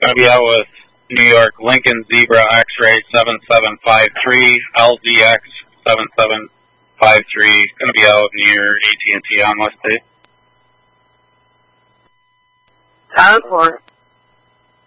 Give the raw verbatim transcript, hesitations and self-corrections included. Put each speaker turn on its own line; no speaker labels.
Going to be out with New York Lincoln Zebra X-Ray seven seven five three, L Z X seven seven five three. Going to be out near A T and T on West State.
Time for it.